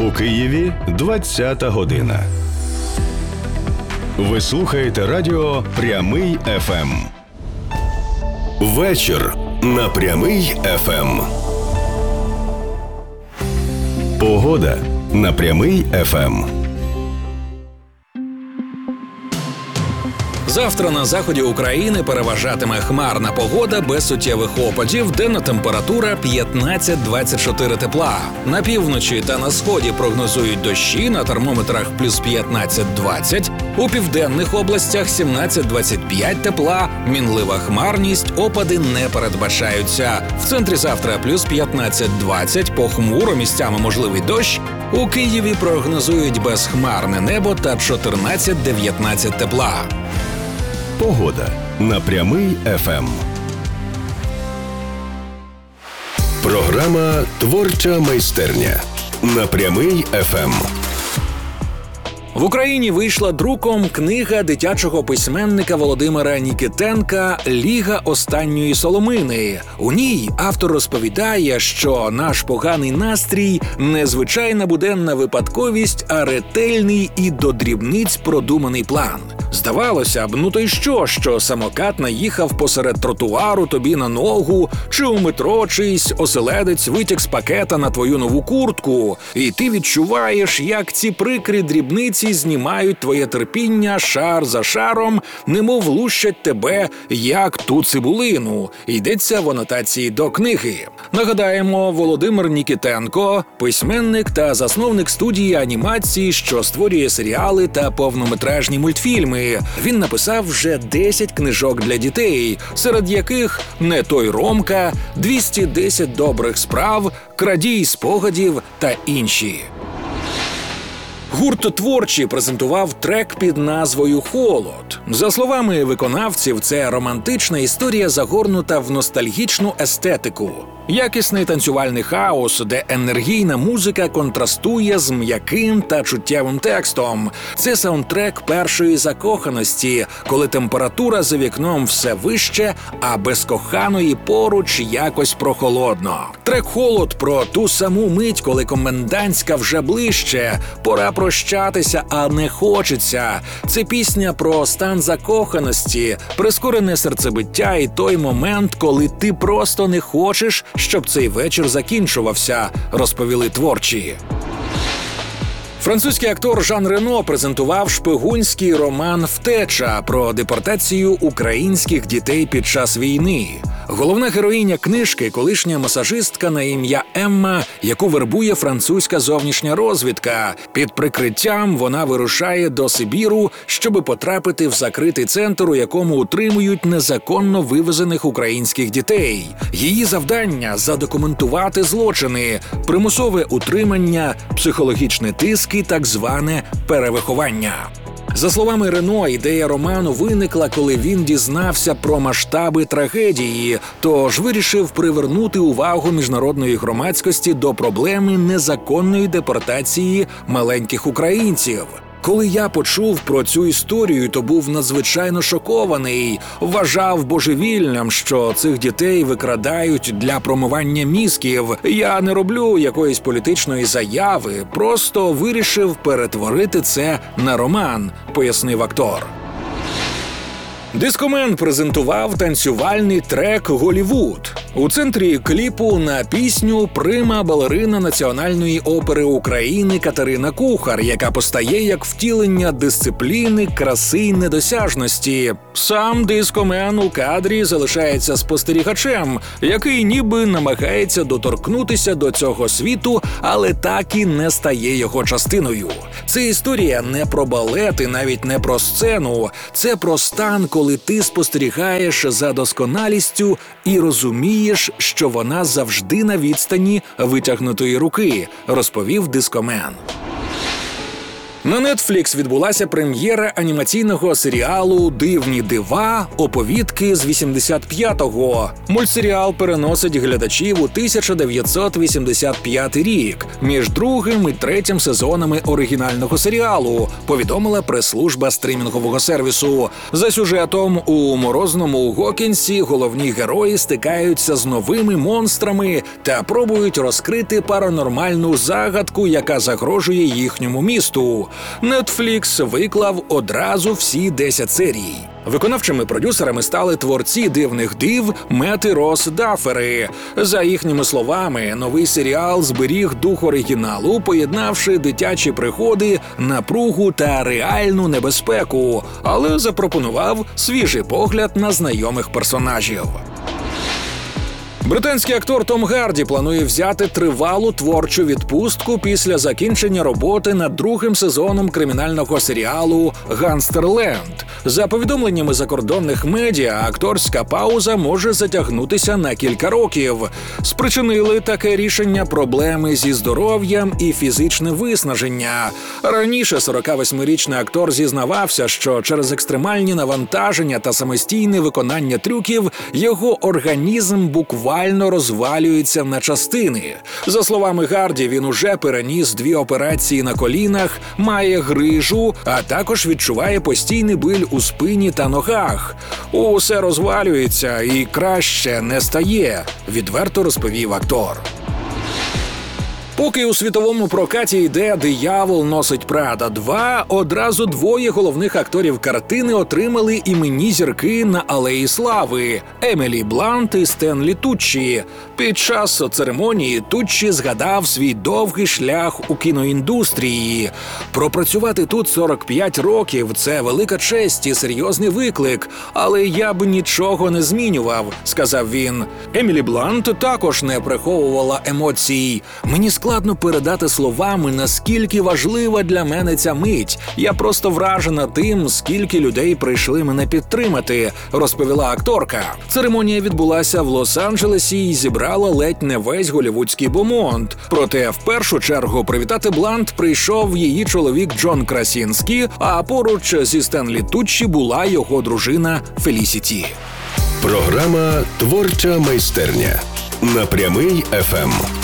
У Києві 20 година. Ви слухаєте радіо «Прямий ФМ». Вечір на «Прямий ФМ». Погода на «Прямий ФМ». Завтра на заході України переважатиме хмарна погода без суттєвих опадів, денна температура 15-24 тепла. На півночі та на сході прогнозують дощі, на термометрах плюс 15-20, у південних областях 17-25 тепла, мінлива хмарність, опади не передбачаються. В центрі завтра плюс 15-20, похмуро, місцями можливий дощ. У Києві прогнозують безхмарне небо та 14-19 тепла. Погода на «Прямий ФМ». Програма «Творча майстерня» на «Прямий ФМ». В Україні вийшла друком книга дитячого письменника Володимира Нікітенка «Ліга останньої соломини». У ній автор розповідає, що наш поганий настрій – не звичайна буденна випадковість, а ретельний і до дрібниць продуманий план. Здавалося б, ну то й що самокат наїхав посеред тротуару тобі на ногу, чи у метро чийсь оселедець витяг з пакета на твою нову куртку, і ти відчуваєш, як ці прикрі дрібниці знімають твоє терпіння шар за шаром, немов лущать тебе, як ту цибулину. Йдеться в анотації до книги. Нагадаємо, Володимир Нікітенко – письменник та засновник студії анімації, що створює серіали та повнометражні мультфільми. Він написав вже 10 книжок для дітей, серед яких «Не той Ромка», «210 добрих справ», «Крадій спогадів» та інші. Гурт «Творчі» презентував трек під назвою «Холод». За словами виконавців, це романтична історія, загорнута в ностальгічну естетику. Якісний танцювальний хаос, де енергійна музика контрастує з м'яким та чуттєвим текстом. Це саундтрек першої закоханості, коли температура за вікном все вище, а без коханої поруч якось прохолодно. Трек «Холод» про ту саму мить, коли комендантська вже ближче, пора прощатися, а не хочеться. Це пісня про стан закоханості, прискорене серцебиття і той момент, коли ти просто не хочеш, щоб цей вечір закінчувався, розповіли «Творчі». Французький актор Жан Рено презентував шпигунський роман «Втеча» про депортацію українських дітей під час війни. Головна героїня книжки – колишня масажистка на ім'я Емма, яку вербує французька зовнішня розвідка. Під прикриттям вона вирушає до Сибіру, щоби потрапити в закритий центр, у якому утримують незаконно вивезених українських дітей. Її завдання – задокументувати злочини, примусове утримання, психологічний тиск і так зване перевиховання. За словами Рено, ідея роману виникла, коли він дізнався про масштаби трагедії, тож вирішив привернути увагу міжнародної громадськості до проблеми незаконної депортації маленьких українців. Коли я почув про цю історію, то був надзвичайно шокований. Вважав божевільним, що цих дітей викрадають для промивання мізків. Я не роблю якоїсь політичної заяви, просто вирішив перетворити це на роман, пояснив актор. Дискомен презентував танцювальний трек «Голлівуд». У центрі кліпу на пісню прима-балерина Національної опери України Катерина Кухар, яка постає як втілення дисципліни, краси й недосяжності. Сам дискомен у кадрі залишається спостерігачем, який ніби намагається доторкнутися до цього світу, але так і не стає його частиною. Це історія не про балет і навіть не про сцену. Це про стан, коли ти спостерігаєш за досконалістю і розумієш, що вона завжди на відстані витягнутої руки, розповів дискомен. На Netflix відбулася прем'єра анімаційного серіалу «Дивні дива. Оповідки з 85-го». Мультсеріал переносить глядачів у 1985 рік між другим і третім сезонами оригінального серіалу, повідомила прес-служба стрімінгового сервісу. За сюжетом у морозному Гокінсі головні герої стикаються з новими монстрами та пробують розкрити паранормальну загадку, яка загрожує їхньому місту. Netflix виклав одразу всі 10 серій. Виконавчими продюсерами стали творці «Дивних див» Мет і Рос Даффери. За їхніми словами, новий серіал зберіг дух оригіналу, поєднавши дитячі пригоди, напругу та реальну небезпеку, але запропонував свіжий погляд на знайомих персонажів. Британський актор Том Гарді планує взяти тривалу творчу відпустку після закінчення роботи над другим сезоном кримінального серіалу «Гангстерленд». За повідомленнями закордонних медіа, акторська пауза може затягнутися на кілька років. Спричинили таке рішення проблеми зі здоров'ям і фізичне виснаження. Раніше 48-річний актор зізнавався, що через екстремальні навантаження та самостійне виконання трюків його організм буквально розвалюється на частини. За словами Гарді, він уже переніс 2 операції на колінах, має грижу, а також відчуває постійний біль у спині та ногах. Усе розвалюється і краще не стає, відверто розповів актор. Поки у світовому прокаті йде «Диявол носить Прада 2», одразу 2 головних акторів картини отримали іменні зірки на Алеї Слави – Емілі Блант і Стенлі Туччі. Під час церемонії Туччі згадав свій довгий шлях у кіноіндустрії. «Пропрацювати тут 45 років – це велика честь і серйозний виклик, але я б нічого не змінював», – сказав він. Емілі Блант також не приховувала емоцій. «Мені складно передати словами, наскільки важлива для мене ця мить. Я просто вражена тим, скільки людей прийшли мене підтримати», – розповіла акторка. Церемонія відбулася в Лос-Анджелесі і зібрала ледь не весь голівудський бомонд. Проте в першу чергу привітати Блант прийшов її чоловік Джон Красінський, а поруч зі Стенлі Туччі була його дружина Фелісіті. Програма «Творча майстерня» на Прямий ФМ.